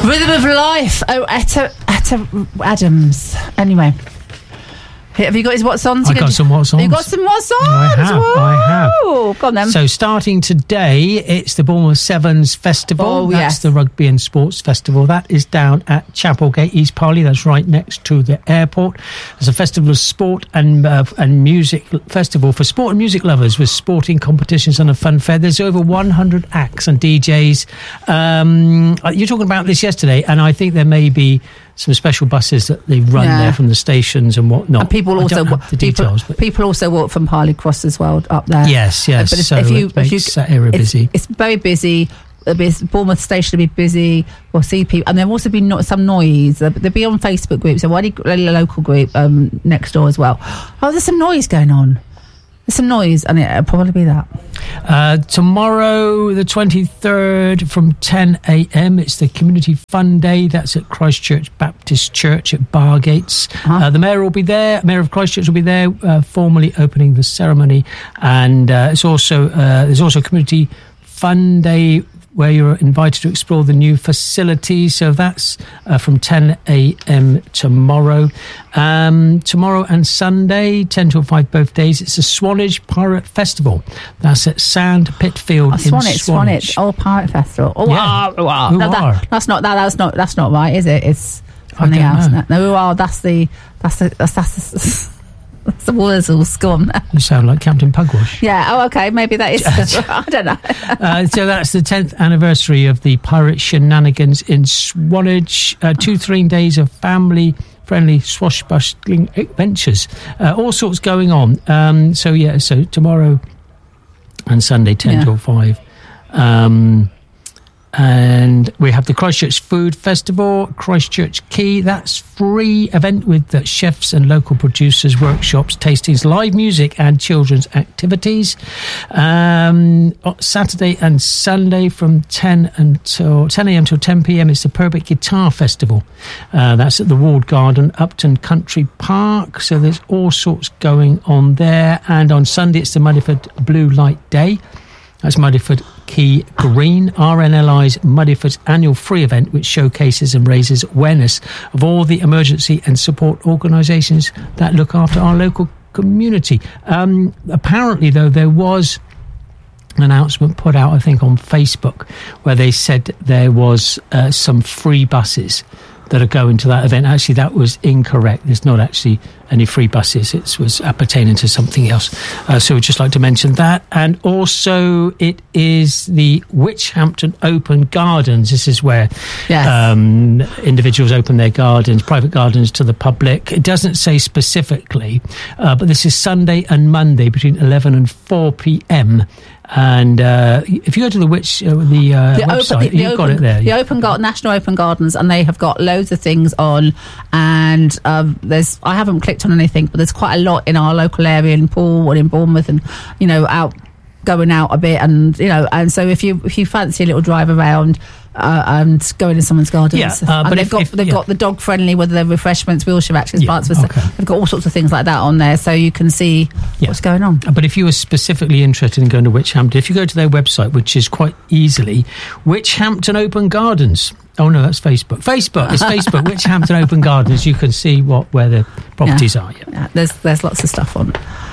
Rhythm of Life. Oh, Etta Adams. Anyway. Have you got his What's On? I got some What's On. You got some What's On? I have. Go on then. So starting today, it's the Bournemouth Sevens Festival. Oh, That's yes. the Rugby and Sports Festival. That is down at Chapelgate, East Parley. That's right next to the airport. There's a festival of sport and music festival for sport and music lovers with sporting competitions and a fun fair. There's over 100 acts and DJs. You're talking about this yesterday, and I think there may be some special buses that they run there from the stations and whatnot. And people also people also walk from Parley Cross as well up there. Yes. But it makes that area busy. It's very busy. Bournemouth Station will be busy. We'll see people, and there'll also be some noise. They'll be on Facebook groups. So any local group next door as well. Oh, there's some noise going on. There's some noise, and it'll probably be that. Tomorrow, the 23rd, from 10 a.m, it's the Community Fun Day. That's at Christchurch Baptist Church at Bargates. The Mayor will be there. Mayor of Christchurch will be there, formally opening the ceremony. And there's also Community Fun Day, where you're invited to explore the new facilities. So that's from 10 a.m. tomorrow. Tomorrow and Sunday, 10 till 5 both days, it's the Swanage Pirate Festival. That's at Sand Pitfield in Swanage. Oh, Pirate Festival. Oh, yeah. That's not right, is it? It's something else. No, that's the Wurzel scum. You sound like Captain Pugwash. Yeah, oh, okay, maybe that is. I don't know. So that's the 10th anniversary of the Pirate Shenanigans in Swanage. 2-3 days of family-friendly swashbuckling adventures. All sorts going on. So tomorrow and Sunday, 10 till 5. And we have the Christchurch Food Festival, Christchurch Quay. That's free event with chefs and local producers, workshops, tastings, live music and children's activities. Saturday and Sunday from 10 a.m. till 10 p.m. it's the Purbeck Guitar Festival. That's at the Walled Garden, Upton Country Park. So there's all sorts going on there. And on Sunday it's the Muddyford Blue Light Day. That's Muddyford Quay Green, RNLI's Muddyford's annual free event, which showcases and raises awareness of all the emergency and support organisations that look after our local community. Apparently, though, there was an announcement put out, I think, on Facebook, where they said there was some free buses that are going to that event. Actually, that was incorrect. There's not actually any free buses. It was pertaining to something else. So we'd just like to mention that. And also, it is the Witchhampton Open Gardens. This is where individuals open their gardens, private gardens, to the public. It doesn't say specifically, but this is Sunday and Monday between 11 and 4 p.m. And if you go to the website, you've got it there. The National Open Gardens, and they have got loads of things on. And I haven't clicked on anything, but there's quite a lot in our local area in Poole and in Bournemouth, and going out a bit, and so if you fancy a little drive around and go into someone's gardens, but they've got the dog friendly, whether they're refreshments, wheelchair access, plants, they've got all sorts of things like that on there, so you can see what's going on. But if you were specifically interested in going to Witchhampton, if you go to their website, which is quite easily Witchhampton Open Gardens. Oh no, that's Facebook. It's Facebook. Witchhampton Open Gardens. You can see where the properties are. Yeah, there's lots of stuff on.